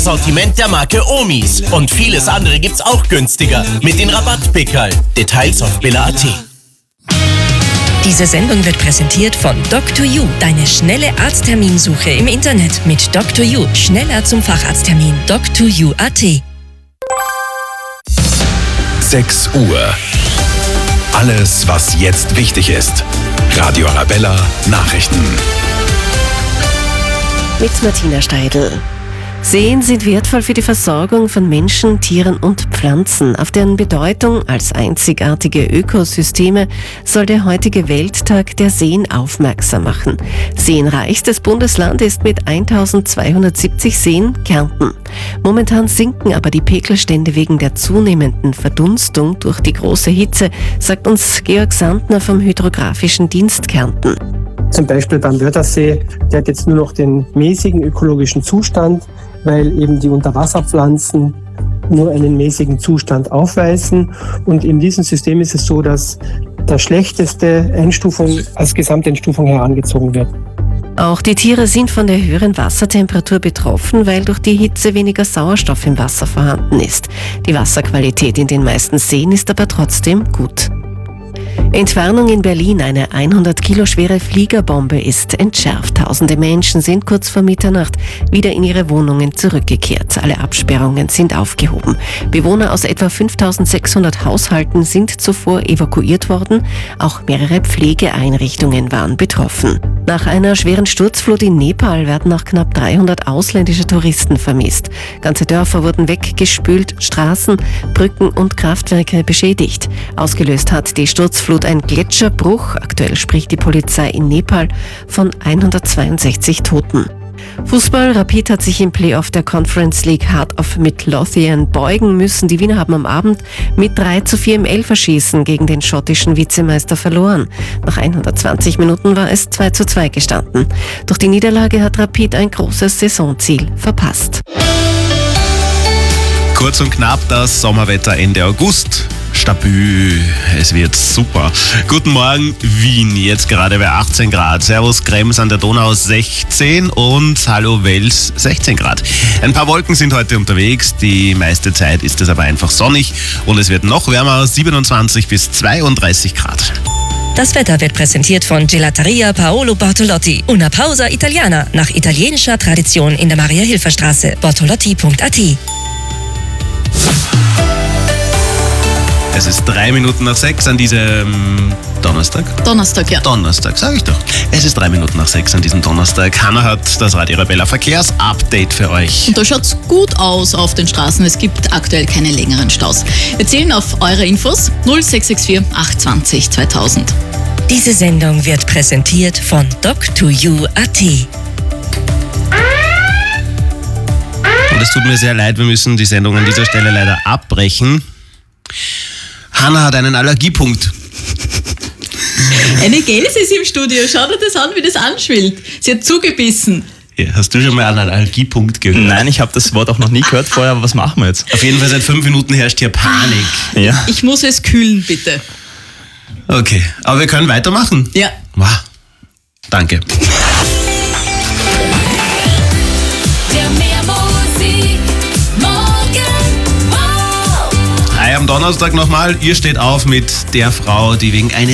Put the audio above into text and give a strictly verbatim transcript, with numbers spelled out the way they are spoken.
Sortiment der Marke Omis. Und vieles andere gibt's auch günstiger. Mit den Rabattpickerl. Details auf billa punkt at. Diese Sendung wird präsentiert von Doctor You, deine schnelle Arztterminsuche im Internet mit Doctor You. Schneller zum Facharzttermin. Doctor You punkt at. sechs Uhr. Alles, was jetzt wichtig ist. Radio Arabella Nachrichten. Mit Martina Steidl. Seen sind wertvoll für die Versorgung von Menschen, Tieren und Pflanzen. Auf deren Bedeutung als einzigartige Ökosysteme soll der heutige Welttag der Seen aufmerksam machen. Seenreichstes Bundesland ist mit eintausendzweihundertsiebzig Seen Kärnten. Momentan sinken aber die Pegelstände wegen der zunehmenden Verdunstung durch die große Hitze, sagt uns Georg Sandner vom Hydrographischen Dienst Kärnten. Zum Beispiel beim Wörthersee, der hat jetzt nur noch den mäßigen ökologischen Zustand, weil eben die Unterwasserpflanzen nur einen mäßigen Zustand aufweisen. Und in diesem System ist es so, dass der schlechteste Einstufung als Gesamteinstufung herangezogen wird. Auch die Tiere sind von der höheren Wassertemperatur betroffen, weil durch die Hitze weniger Sauerstoff im Wasser vorhanden ist. Die Wasserqualität in den meisten Seen ist aber trotzdem gut. Entwarnung in Berlin. Eine hundert Kilo schwere Fliegerbombe ist entschärft. Tausende Menschen sind kurz vor Mitternacht wieder in ihre Wohnungen zurückgekehrt. Alle Absperrungen sind aufgehoben. Bewohner aus etwa fünftausendsechshundert Haushalten sind zuvor evakuiert worden. Auch mehrere Pflegeeinrichtungen waren betroffen. Nach einer schweren Sturzflut in Nepal werden noch knapp dreihundert ausländische Touristen vermisst. Ganze Dörfer wurden weggespült, Straßen, Brücken und Kraftwerke beschädigt. Ausgelöst hat die Sturzflut ein Gletscherbruch. Aktuell spricht die Polizei in Nepal von hundertzweiundsechzig Toten. Fußball. Rapid hat sich im Playoff der Conference League Heart of Midlothian beugen müssen. Die Wiener haben am Abend mit drei zu vier im Elferschießen gegen den schottischen Vizemeister verloren. Nach hundertzwanzig Minuten war es zwei zu zwei gestanden. Durch die Niederlage hat Rapid ein großes Saisonziel verpasst. Kurz und knapp das Sommerwetter Ende August. Stabil, es wird super. Guten Morgen, Wien, jetzt gerade bei achtzehn Grad. Servus, Krems an der Donau sechzehn und hallo Wels sechzehn Grad. Ein paar Wolken sind heute unterwegs, die meiste Zeit ist es aber einfach sonnig und es wird noch wärmer, siebenundzwanzig bis zweiunddreißig Grad. Das Wetter wird präsentiert von Gelateria Paolo Bortolotti. Una pausa italiana, nach italienischer Tradition in der Maria-Hilfer-Straße. bortolotti punkt at. Es ist drei Minuten nach sechs an diesem Donnerstag. Donnerstag, ja. Donnerstag, sag ich doch. Es ist drei Minuten nach sechs an diesem Donnerstag. Hanna hat das Radio Arabella Verkehrsupdate für euch. Und da schaut's gut aus auf den Straßen. Es gibt aktuell keine längeren Staus. Wir zählen auf eure Infos null sechs sechs vier acht zwei null zweitausend. Diese Sendung wird präsentiert von Doctor You punkt at. Und es tut mir sehr leid, wir müssen die Sendung an dieser Stelle leider abbrechen. Hanna hat einen Allergiepunkt. Eine Gelse ist im Studio. Schau dir das an, wie das anschwillt. Sie hat zugebissen. Ja, hast du schon mal einen Allergiepunkt gehört? Nein, ich habe das Wort auch noch nie gehört vorher, aber was machen wir jetzt? Auf jeden Fall seit fünf Minuten herrscht hier Panik. Ja. Ich muss es kühlen, bitte. Okay, aber wir können weitermachen. Ja. Wow. Danke. Hi am Donnerstag nochmal. Ihr steht auf mit der Frau, die wegen eines